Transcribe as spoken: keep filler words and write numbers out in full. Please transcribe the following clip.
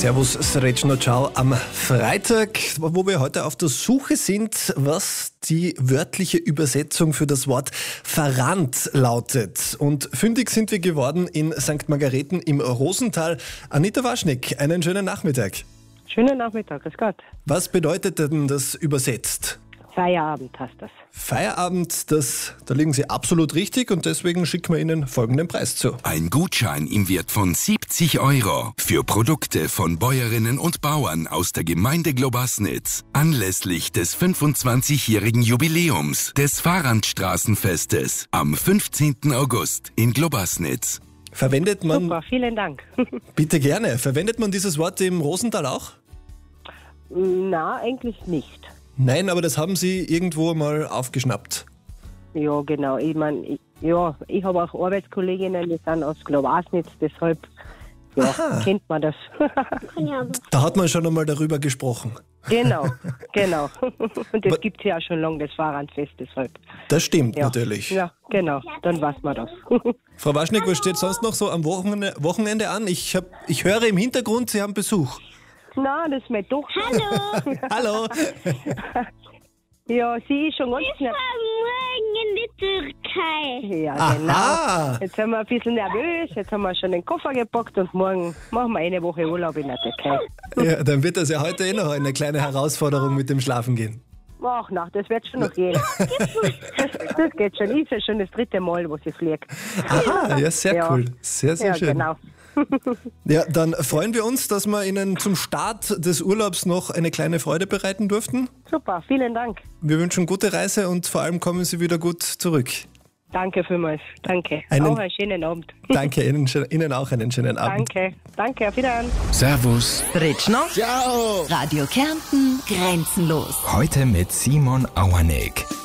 Servus, Srećno, ciao. Am Freitag, wo wir heute auf der Suche sind, was die wörtliche Übersetzung für das Wort verrannt lautet. Und fündig sind wir geworden in Sankt Margarethen im Rosental. Anita Waschnick, einen schönen Nachmittag. Schönen Nachmittag, grüß Gott. Was bedeutet denn das übersetzt? Feierabend heißt das. Feierabend, das, da liegen Sie absolut richtig und deswegen schicken wir Ihnen folgenden Preis zu. Ein Gutschein im Wert von siebzig Euro für Produkte von Bäuerinnen und Bauern aus der Gemeinde Globasnitz anlässlich des fünfundzwanzigjährigen Jubiläums des Fahrradstraßenfestes am fünfzehnten August in Globasnitz. Verwendet man... Super, vielen Dank. Bitte gerne. Verwendet man dieses Wort im Rosental auch? Na, eigentlich nicht. Nein, aber das haben Sie irgendwo mal aufgeschnappt. Ja, genau. Ich meine, ich, ja, ich habe auch Arbeitskolleginnen, die sind aus Globasnitz, deshalb ja, Aha. kennt man das. Da hat man schon einmal darüber gesprochen. Genau, genau. Und das gibt es ja auch schon lange, das Fahrradfest, deshalb. Das stimmt Ja. natürlich. Ja, genau, dann weiß man das. Frau Waschnick, was steht sonst noch so am Wochenende, Wochenende an? Ich, hab, ich höre im Hintergrund, Sie haben Besuch. Nein, das ist meine Tochter. Hallo, Hallo. Ja, sie ist schon ganz ich war morgen in die Türkei. Ja, Aha. genau. Jetzt sind wir ein bisschen nervös, jetzt haben wir schon den Koffer gepackt und morgen machen wir eine Woche Urlaub in der Türkei. Ja, dann wird das ja heute eh noch eine kleine Herausforderung mit dem Schlafengehen. Ach, na, das wird schon noch gehen. Das geht schon. Ist ja schon das dritte Mal, wo sie fliegt. Aha, ja, sehr Ja. cool. Sehr, sehr Ja, schön. genau. Ja, dann freuen wir uns, dass wir Ihnen zum Start des Urlaubs noch eine kleine Freude bereiten durften. Super, vielen Dank. Wir wünschen gute Reise und vor allem kommen Sie wieder gut zurück. Danke vielmals. Danke. Einen- auch einen schönen Abend. Danke, Ihnen, Ihnen auch einen schönen Abend. Danke. Danke, auf Wiedersehen. Servus. Srećno. Ciao. Radio Kärnten. Grenzenlos. Heute mit Simon Auernick.